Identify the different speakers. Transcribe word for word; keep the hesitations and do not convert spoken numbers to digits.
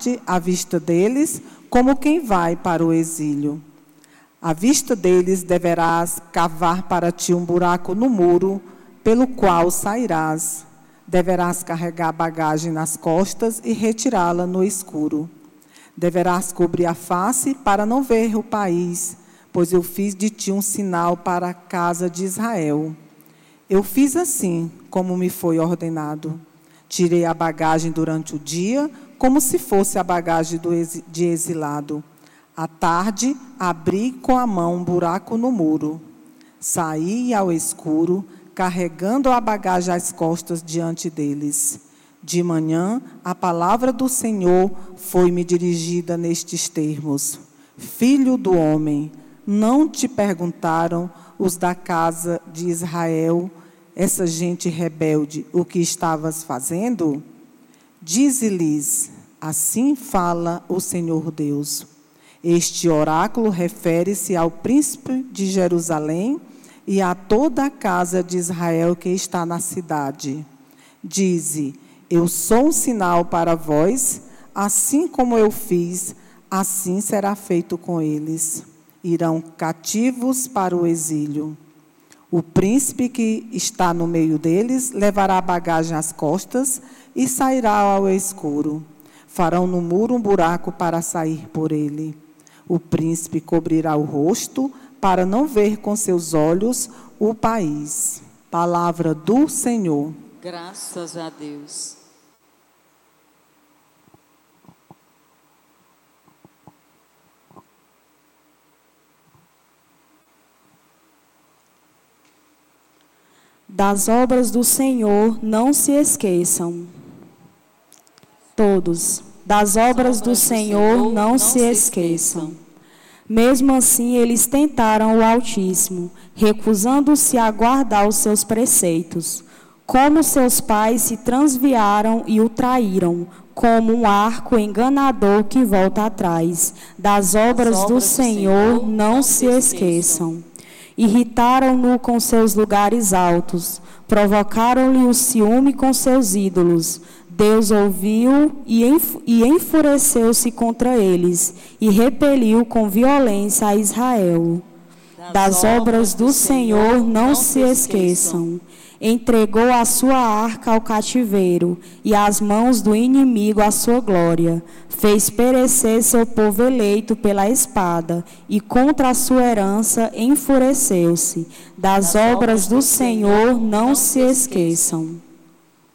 Speaker 1: tarde, à vista deles, como quem vai para o exílio. À vista deles, deverás cavar para ti um buraco no muro, pelo qual sairás. Deverás carregar a bagagem nas costas e retirá-la no escuro. Deverás cobrir a face para não ver o país, pois eu fiz de ti um sinal para a casa de Israel. Eu fiz assim, como me foi ordenado. Tirei a bagagem durante o dia, como se fosse a bagagem do exi- de exilado. À tarde, abri com a mão um buraco no muro. Saí ao escuro, carregando a bagagem às costas diante deles. De manhã, a palavra do Senhor foi-me dirigida nestes termos: Filho do homem, não te perguntaram os da casa de Israel, essa gente rebelde, o que estavas fazendo? Dize-lhes: assim fala o Senhor Deus. Este oráculo refere-se ao príncipe de Jerusalém e a toda a casa de Israel que está na cidade. Dize: eu sou um sinal para vós, assim como eu fiz, assim será feito com eles. Irão cativos para o exílio. O príncipe que está no meio deles levará a bagagem às costas e sairá ao escuro. Farão no muro um buraco para sair por ele. O príncipe cobrirá o rosto para não ver com seus olhos o país. Palavra do Senhor.
Speaker 2: Graças a Deus.
Speaker 3: Das obras do Senhor não se esqueçam. Todos. Das obras do Senhor não se esqueçam. Mesmo assim, eles tentaram o Altíssimo, recusando-se a guardar os seus preceitos. Como seus pais se transviaram e o traíram, como um arco enganador que volta atrás. Das obras do Senhor não se esqueçam. Irritaram-no com seus lugares altos, provocaram-lhe o ciúme com seus ídolos. Deus ouviu e enfureceu-se contra eles, e repeliu com violência a Israel. Das obras do Senhor não se esqueçam. Entregou a sua arca ao cativeiro, e as mãos do inimigo a sua glória. Fez perecer seu povo eleito pela espada, e contra a sua herança enfureceu-se. Das obras do Senhor não se esqueçam.